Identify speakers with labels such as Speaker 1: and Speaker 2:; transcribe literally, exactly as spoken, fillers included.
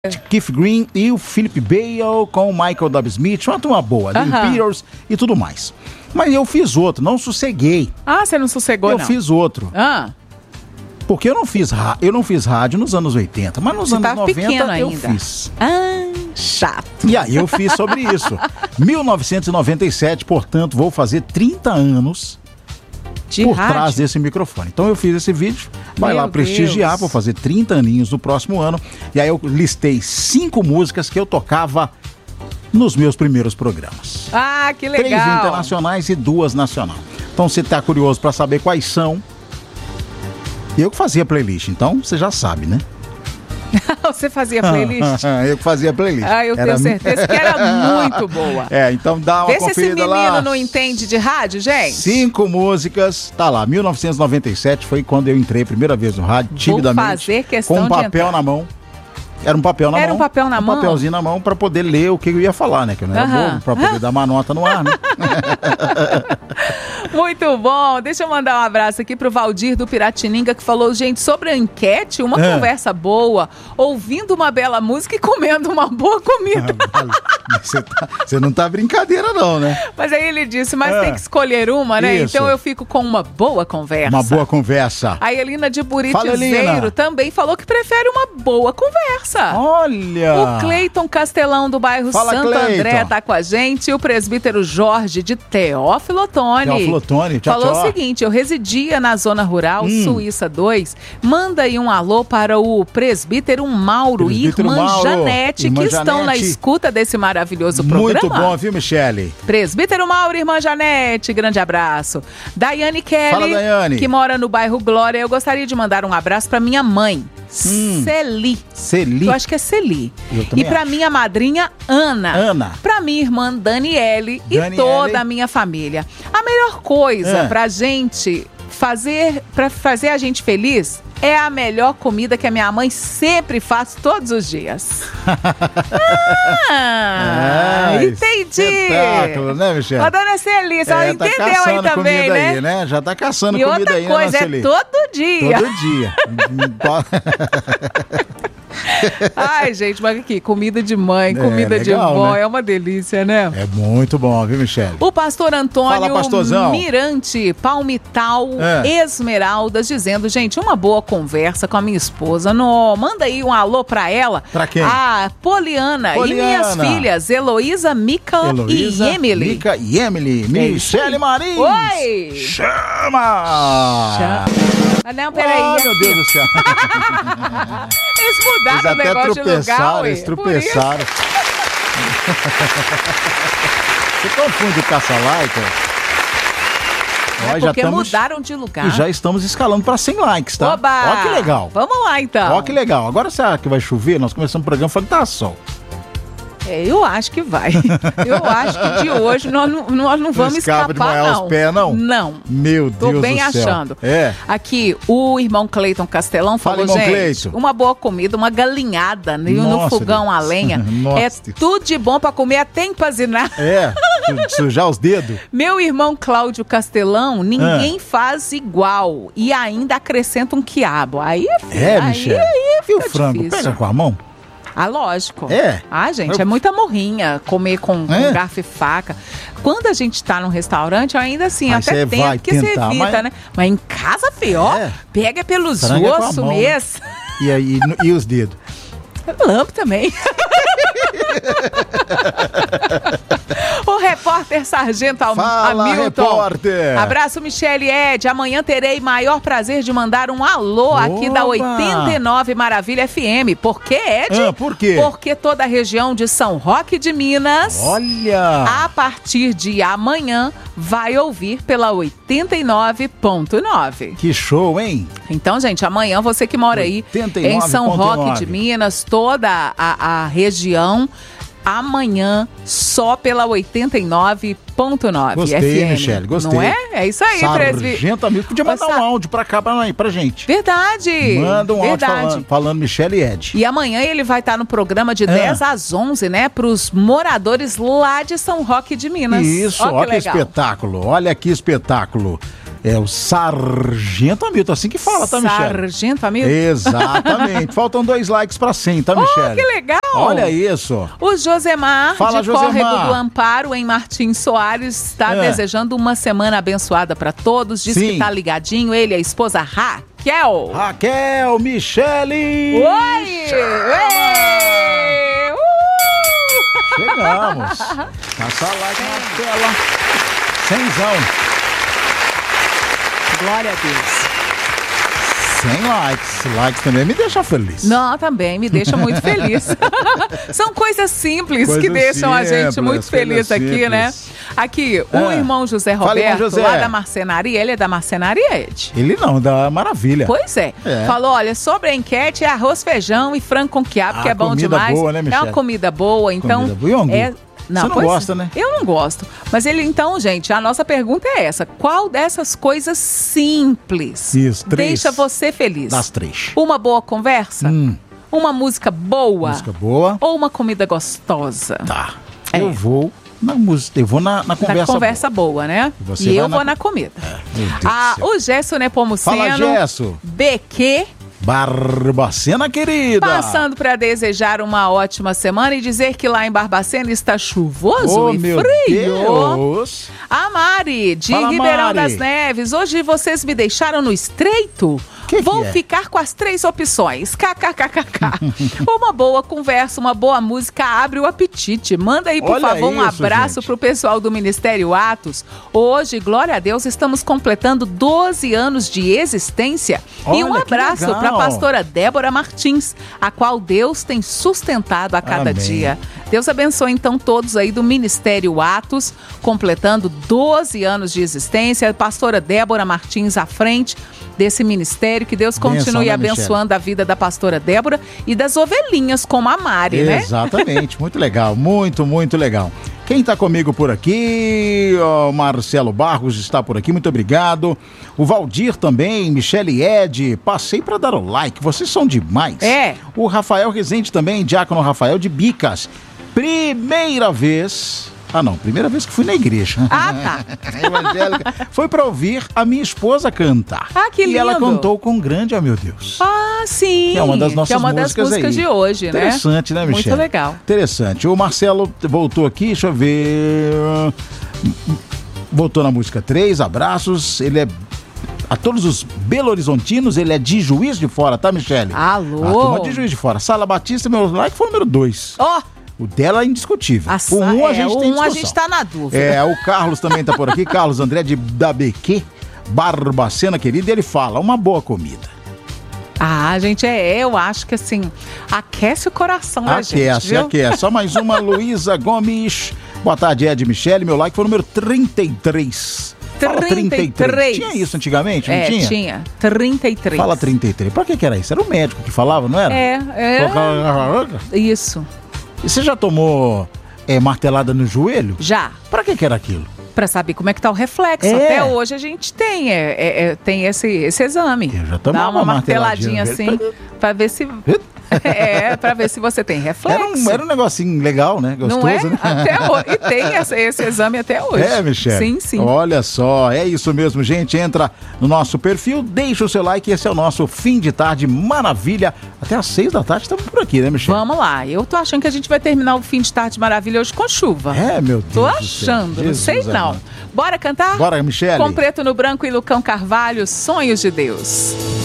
Speaker 1: Keith Green e o Philip Bale com o Michael W. Smith, uma turma boa, The
Speaker 2: Aham.
Speaker 1: Imperials e tudo mais. Mas eu fiz outro, não sosseguei.
Speaker 2: Ah, você não sossegou,
Speaker 1: eu
Speaker 2: não?
Speaker 1: Eu fiz outro.
Speaker 2: Ah.
Speaker 1: Porque eu não fiz, ra- eu não fiz rádio nos anos oitenta, mas nos
Speaker 2: Você
Speaker 1: anos
Speaker 2: tava
Speaker 1: noventa
Speaker 2: pequeno
Speaker 1: eu
Speaker 2: ainda.
Speaker 1: fiz.
Speaker 2: Ah, chato.
Speaker 1: E aí eu fiz sobre isso. mil novecentos e noventa e sete, portanto, vou fazer trinta anos
Speaker 2: De
Speaker 1: por
Speaker 2: rádio?
Speaker 1: trás desse microfone. Então eu fiz esse vídeo, vai
Speaker 2: Meu
Speaker 1: lá prestigiar,
Speaker 2: Deus.
Speaker 1: vou fazer trinta aninhos no próximo ano. E aí eu listei cinco músicas que eu tocava nos meus primeiros programas.
Speaker 2: Ah, que
Speaker 1: Três
Speaker 2: legal.
Speaker 1: internacionais e duas nacional. Então você tá curioso para saber quais são? Eu que fazia playlist, então você já sabe, né?
Speaker 2: Você fazia playlist?
Speaker 1: eu que fazia playlist.
Speaker 2: Ah, eu
Speaker 1: Era-
Speaker 2: tenho certeza que era muito boa.
Speaker 1: É, então dá uma
Speaker 2: Vê se esse
Speaker 1: conferida
Speaker 2: menino
Speaker 1: lá.
Speaker 2: não entende de rádio, gente.
Speaker 1: Cinco músicas, tá lá, mil novecentos e noventa e sete foi quando eu entrei a primeira vez no rádio, timidamente,
Speaker 2: fazer questão
Speaker 1: com um
Speaker 2: de
Speaker 1: papel
Speaker 2: entrar.
Speaker 1: na mão. Era um papel na
Speaker 2: Era
Speaker 1: mão.
Speaker 2: um papel na
Speaker 1: um
Speaker 2: mão?
Speaker 1: papelzinho na mão pra poder ler o que eu ia falar, né? Que eu não era
Speaker 2: Aham.
Speaker 1: bobo, pra poder dar uma nota no ar, né?
Speaker 2: Muito bom. Deixa eu mandar um abraço aqui pro Valdir do Piratininga, que falou, gente, sobre a enquete, uma
Speaker 1: É.
Speaker 2: conversa boa, ouvindo uma bela música e comendo uma boa comida.
Speaker 1: Você tá- você não tá brincadeira não, né?
Speaker 2: Mas aí ele disse, mas
Speaker 1: É.
Speaker 2: tem que escolher uma, né?
Speaker 1: Isso.
Speaker 2: Então eu fico com uma boa conversa.
Speaker 1: Uma boa conversa.
Speaker 2: A Elina de
Speaker 1: Fala, Elina.
Speaker 2: Buritizeiro também falou que prefere uma boa conversa.
Speaker 1: Olha!
Speaker 2: O Cleiton Castelão do bairro
Speaker 1: Fala,
Speaker 2: Santo
Speaker 1: Cleiton.
Speaker 2: André tá com a gente. E o presbítero Jorge de Teófilo Otoni.
Speaker 1: Teófilo Otoni, tchau,
Speaker 2: falou
Speaker 1: tchau.
Speaker 2: o seguinte, eu residia na zona rural,
Speaker 1: Hum.
Speaker 2: Suíça dois. Manda aí um alô para o presbítero Mauro e
Speaker 1: Presbítero
Speaker 2: irmã
Speaker 1: Mauro,
Speaker 2: Janete,
Speaker 1: irmã
Speaker 2: que estão na
Speaker 1: Janete.
Speaker 2: escuta desse maravilhoso programa.
Speaker 1: Muito bom, viu, Michele?
Speaker 2: Presbítero Mauro, irmã Janete, grande abraço. Daiane Kelly,
Speaker 1: Fala, Daiane.
Speaker 2: que mora no bairro Glória. Eu gostaria de mandar um abraço para minha mãe,
Speaker 1: Hum.
Speaker 2: Celi.
Speaker 1: Celi.
Speaker 2: Eu acho que é Celi.
Speaker 1: Eu também
Speaker 2: E pra
Speaker 1: acho.
Speaker 2: minha madrinha, Ana.
Speaker 1: Ana.
Speaker 2: Pra minha irmã, Daniele. E
Speaker 1: Daniele.
Speaker 2: toda a minha família. A melhor coisa
Speaker 1: É.
Speaker 2: pra gente fazer, pra fazer a gente feliz é a melhor comida que a minha mãe sempre faz todos os dias. ah,
Speaker 1: Ah,
Speaker 2: entendi.
Speaker 1: espetáculo, né, Michele?
Speaker 2: A dona Celi, a senhora
Speaker 1: É, tá
Speaker 2: entendeu aí
Speaker 1: caçando
Speaker 2: também,
Speaker 1: comida
Speaker 2: né?
Speaker 1: aí, né? Já tá caçando
Speaker 2: E
Speaker 1: comida
Speaker 2: outra
Speaker 1: aí,
Speaker 2: coisa,
Speaker 1: né,
Speaker 2: é
Speaker 1: Celi?
Speaker 2: todo dia.
Speaker 1: Todo dia.
Speaker 2: Ai, gente, mas aqui, comida de mãe,
Speaker 1: É,
Speaker 2: comida de
Speaker 1: legal,
Speaker 2: vó,
Speaker 1: né?
Speaker 2: é uma delícia, né?
Speaker 1: É muito bom, viu, Michele?
Speaker 2: O pastor Antônio
Speaker 1: Fala, pastorzão.
Speaker 2: Mirante Palmital
Speaker 1: É.
Speaker 2: Esmeraldas dizendo, gente, uma boa conversa com a minha esposa. No, manda aí um alô pra ela.
Speaker 1: Pra quem?
Speaker 2: A Poliana,
Speaker 1: Poliana.
Speaker 2: e minhas filhas, Heloísa, Mica
Speaker 1: Heloísa,
Speaker 2: e Emily.
Speaker 1: Mica e Emily.
Speaker 2: É isso
Speaker 1: Michele
Speaker 2: aí.
Speaker 1: Marins.
Speaker 2: Oi!
Speaker 1: Chama!
Speaker 2: Chama. Ah, não, peraí.
Speaker 1: Ah, meu Deus do céu.
Speaker 2: Eles mudaram
Speaker 1: Eles
Speaker 2: o
Speaker 1: até
Speaker 2: negócio de lugar,
Speaker 1: tropeçaram,
Speaker 2: ué.
Speaker 1: eles
Speaker 2: Por isso.
Speaker 1: tropeçaram. Você confunde o caça-like?
Speaker 2: É porque mudaram de lugar.
Speaker 1: E já estamos escalando para cem likes, tá?
Speaker 2: Oba!
Speaker 1: Ó que legal.
Speaker 2: Vamos lá, então.
Speaker 1: Ó que legal. Agora será que vai chover? Nós começamos o programa falando que tá sol.
Speaker 2: É, eu acho que vai. Eu acho que de hoje nós não, nós não vamos
Speaker 1: escapa de
Speaker 2: escapar,
Speaker 1: molhar
Speaker 2: não.
Speaker 1: os pés, não?
Speaker 2: Não.
Speaker 1: Meu
Speaker 2: Tô
Speaker 1: Deus
Speaker 2: bem
Speaker 1: do céu.
Speaker 2: achando.
Speaker 1: É.
Speaker 2: Aqui, o irmão Cleiton Castelão
Speaker 1: Fala,
Speaker 2: falou,
Speaker 1: irmão
Speaker 2: gente,
Speaker 1: Cleiton.
Speaker 2: uma boa comida, uma galinhada né, no
Speaker 1: Nossa,
Speaker 2: fogão
Speaker 1: Deus.
Speaker 2: a lenha.
Speaker 1: Nossa,
Speaker 2: é
Speaker 1: Deus.
Speaker 2: tudo de bom pra comer até empazinar.
Speaker 1: É. Su- Sujar os dedos.
Speaker 2: Meu irmão Cláudio Castelão, ninguém
Speaker 1: Ah.
Speaker 2: faz igual. E ainda acrescenta um quiabo. Aí é filho,
Speaker 1: É,
Speaker 2: aí,
Speaker 1: Michele.
Speaker 2: aí
Speaker 1: E o
Speaker 2: fica
Speaker 1: frango?
Speaker 2: difícil.
Speaker 1: Pega com a mão?
Speaker 2: Ah, lógico.
Speaker 1: É?
Speaker 2: Ah, gente,
Speaker 1: Eu-
Speaker 2: é muita morrinha comer com, com
Speaker 1: É?
Speaker 2: garfo e faca. Quando a gente tá num restaurante, ainda assim,
Speaker 1: Aí
Speaker 2: até
Speaker 1: você
Speaker 2: tem,
Speaker 1: vai
Speaker 2: porque você
Speaker 1: tentar,
Speaker 2: evita,
Speaker 1: mas-
Speaker 2: né? Mas em casa, filho, ó,
Speaker 1: É.
Speaker 2: pega pelos
Speaker 1: Franga com a
Speaker 2: ossos
Speaker 1: mão, né?
Speaker 2: mesmo.
Speaker 1: E aí, e, e os dedos?
Speaker 2: Lampo também. O repórter Sargento Al-
Speaker 1: Fala,
Speaker 2: Hamilton.
Speaker 1: repórter.
Speaker 2: Abraço, Michele Ed. Amanhã terei maior prazer de mandar um alô aqui da
Speaker 1: Oba.
Speaker 2: oitenta e nove Maravilha F M. Por quê, Ed?
Speaker 1: Ah, por quê?
Speaker 2: Porque toda a região de São Roque de Minas,
Speaker 1: Olha!
Speaker 2: a partir de amanhã, vai ouvir pela oitenta e nove ponto nove.
Speaker 1: Que show, hein?
Speaker 2: Então, gente, amanhã você que mora aí
Speaker 1: oitenta e nove
Speaker 2: em São
Speaker 1: ponto
Speaker 2: Roque
Speaker 1: nove.
Speaker 2: de Minas, toda a, a região, amanhã só pela oitenta e nove ponto nove
Speaker 1: Gostei,
Speaker 2: F M.
Speaker 1: Michele, gostei.
Speaker 2: Não é? É isso aí, presbítero.
Speaker 1: Sargento amigo, podia mandar
Speaker 2: Ô, Sa-
Speaker 1: um áudio pra cá, pra, pra gente.
Speaker 2: Verdade.
Speaker 1: Manda um áudio
Speaker 2: Verdade.
Speaker 1: falando, falando Michele e Ed.
Speaker 2: E amanhã ele vai estar no programa de
Speaker 1: Ah.
Speaker 2: dez às onze, né? Para os moradores lá de São Roque de Minas.
Speaker 1: Isso,
Speaker 2: Ó,
Speaker 1: olha que
Speaker 2: legal.
Speaker 1: espetáculo, olha que espetáculo. É o Sargento Hamilton, assim que fala, tá, Michele?
Speaker 2: Sargento Hamilton?
Speaker 1: Exatamente. Faltam dois likes pra cem, tá, Michele?
Speaker 2: Oh, que legal!
Speaker 1: Olha isso.
Speaker 2: O Josemar,
Speaker 1: Fala,
Speaker 2: de
Speaker 1: Josemar.
Speaker 2: Córrego do Amparo, em Martins Soares, está
Speaker 1: É.
Speaker 2: desejando uma semana abençoada pra todos. Diz
Speaker 1: Sim.
Speaker 2: que tá ligadinho, ele e a esposa Raquel.
Speaker 1: Raquel, Michele.
Speaker 2: Oi! Ei! Uh!
Speaker 1: Chegamos. Passa like na tela. Cenzão.
Speaker 2: Glória a Deus.
Speaker 1: cem likes. Likes também me deixa feliz.
Speaker 2: Não, também me deixa muito feliz. São coisas simples
Speaker 1: Coisas
Speaker 2: que deixam a gente
Speaker 1: simples,
Speaker 2: muito feliz
Speaker 1: coisas
Speaker 2: aqui, né?
Speaker 1: simples.
Speaker 2: Aqui, o
Speaker 1: Ah.
Speaker 2: irmão José
Speaker 1: Fala, irmão
Speaker 2: Roberto,
Speaker 1: José.
Speaker 2: lá da marcenaria, ele é da marcenaria, Ed?
Speaker 1: Ele não, da maravilha.
Speaker 2: Pois é.
Speaker 1: É.
Speaker 2: Falou, olha, sobre a enquete é arroz, feijão e frango com quiabo,
Speaker 1: Ah,
Speaker 2: que é bom
Speaker 1: comida
Speaker 2: demais.
Speaker 1: boa, né,
Speaker 2: é
Speaker 1: Michele?
Speaker 2: uma comida boa, então...
Speaker 1: Comida boa. E angu?
Speaker 2: é...
Speaker 1: Você não
Speaker 2: pois-
Speaker 1: gosta, né?
Speaker 2: Eu não gosto. Mas ele, então, gente, a nossa pergunta é essa. Qual dessas coisas simples
Speaker 1: Isso, três.
Speaker 2: deixa você feliz?
Speaker 1: Das três.
Speaker 2: Uma boa conversa?
Speaker 1: Hum.
Speaker 2: Uma música boa?
Speaker 1: Música boa.
Speaker 2: Ou uma comida gostosa?
Speaker 1: Tá.
Speaker 2: É.
Speaker 1: Eu vou na música, eu vou na, na conversa.
Speaker 2: Na conversa boa, né?
Speaker 1: E você
Speaker 2: E
Speaker 1: vai
Speaker 2: eu
Speaker 1: na-
Speaker 2: vou na comida.
Speaker 1: Meu Deus
Speaker 2: Ah,
Speaker 1: do céu.
Speaker 2: o Gesso Nepomuceno.
Speaker 1: Fala, Gesso.
Speaker 2: B Q.
Speaker 1: Barbacena, querida.
Speaker 2: Passando para desejar uma ótima semana e dizer que lá em Barbacena está chuvoso
Speaker 1: Oh,
Speaker 2: e
Speaker 1: meu
Speaker 2: frio.
Speaker 1: Deus.
Speaker 2: A Mari, de
Speaker 1: Fala,
Speaker 2: Ribeirão
Speaker 1: Mari.
Speaker 2: das Neves. Hoje vocês me deixaram no estreito?
Speaker 1: Que que
Speaker 2: Vou
Speaker 1: é?
Speaker 2: ficar com as três opções. KKKKK. Uma boa conversa, uma boa música abre o apetite. Manda aí, por
Speaker 1: Olha
Speaker 2: favor, um
Speaker 1: isso,
Speaker 2: abraço
Speaker 1: gente.
Speaker 2: pro pessoal do Ministério Atos. Hoje, glória a Deus, estamos completando doze anos de existência. E um
Speaker 1: Olha, que
Speaker 2: abraço
Speaker 1: legal.
Speaker 2: para a pastora Débora Martins, a qual Deus tem sustentado a cada
Speaker 1: Amém.
Speaker 2: dia. Deus abençoe então todos aí do Ministério Atos, completando doze anos de existência. Pastora Débora Martins à frente desse ministério. Que Deus
Speaker 1: Benção,
Speaker 2: continue
Speaker 1: né,
Speaker 2: abençoando a vida da pastora Débora e das ovelhinhas, como a Mari, né?
Speaker 1: Exatamente, muito legal, muito, muito legal. Quem está comigo por aqui, o Marcelo Barros está por aqui, muito obrigado. O Valdir também, Michele Ed, passei para dar o like, vocês são demais.
Speaker 2: É.
Speaker 1: O Rafael Rezende também, Diácono Rafael de Bicas. Primeira vez... Ah, não, primeira vez que fui na igreja.
Speaker 2: Ah, tá.
Speaker 1: Evangélica. Foi para ouvir a minha esposa cantar.
Speaker 2: Ah, que
Speaker 1: E ela
Speaker 2: lindo.
Speaker 1: cantou com grande, oh meu Deus.
Speaker 2: Ah, sim.
Speaker 1: Que é uma das nossas
Speaker 2: Que é uma das
Speaker 1: músicas
Speaker 2: músicas
Speaker 1: aí.
Speaker 2: de hoje, né?
Speaker 1: Interessante, né, Michele?
Speaker 2: Muito legal.
Speaker 1: Interessante. O Marcelo voltou aqui, deixa eu ver. Voltou na música três, abraços. Ele é. A todos os belo-horizontinos, ele é de Juiz de Fora, tá, Michele?
Speaker 2: Alô?
Speaker 1: A turma de Juiz de Fora. Sala Batista, meu like foi o número dois.
Speaker 2: Ó,
Speaker 1: O dela é indiscutível.
Speaker 2: a
Speaker 1: o um a
Speaker 2: é,
Speaker 1: gente
Speaker 2: o
Speaker 1: tem
Speaker 2: um a
Speaker 1: discussão.
Speaker 2: gente tá na dúvida.
Speaker 1: É, o Carlos também tá por aqui. Carlos André de da B Q, Barbacena, querido. E ele fala, uma boa comida.
Speaker 2: Ah, gente, é, eu acho que assim, aquece o coração da gente,
Speaker 1: Aquece,
Speaker 2: viu?
Speaker 1: aquece. Só mais uma, Luísa Gomes. Boa tarde, Ed Michele. Meu like foi o número trinta e três. Fala
Speaker 2: trinta e três.
Speaker 1: Tinha isso antigamente, não
Speaker 2: É,
Speaker 1: tinha?
Speaker 2: tinha. trinta e três.
Speaker 1: Fala trinta e três. Pra que que era isso? Era o médico que falava, não era?
Speaker 2: É, é.
Speaker 1: Colocava-
Speaker 2: Isso.
Speaker 1: E você já tomou é, martelada no joelho?
Speaker 2: Já.
Speaker 1: Pra que que era aquilo?
Speaker 2: Pra saber como é que tá o reflexo.
Speaker 1: É.
Speaker 2: Até hoje a gente tem, é, é, é, tem esse, esse exame.
Speaker 1: Eu já tomava
Speaker 2: Dá uma
Speaker 1: uma
Speaker 2: marteladinha
Speaker 1: marteladinha,
Speaker 2: assim, pra ver se... É, pra ver se você tem reflexo.
Speaker 1: Era um, era um negocinho legal, né? Gostoso,
Speaker 2: Não é?
Speaker 1: né?
Speaker 2: Até hoje. E tem esse, esse exame até hoje.
Speaker 1: É, Michele?
Speaker 2: Sim, sim.
Speaker 1: Olha só, é isso mesmo, gente. Entra no nosso perfil, deixa o seu like. Esse é o nosso fim de tarde maravilha. Até às seis da tarde estamos por aqui, né, Michele?
Speaker 2: Vamos lá. Eu tô achando que a gente vai terminar o fim de tarde maravilha hoje com chuva.
Speaker 1: É, meu Deus
Speaker 2: Tô
Speaker 1: do céu.
Speaker 2: achando, não
Speaker 1: Jesus
Speaker 2: sei não.
Speaker 1: amado.
Speaker 2: Bora cantar?
Speaker 1: Bora, Michele.
Speaker 2: Com Preto no Branco e Lucão Carvalho, Sonhos de Deus.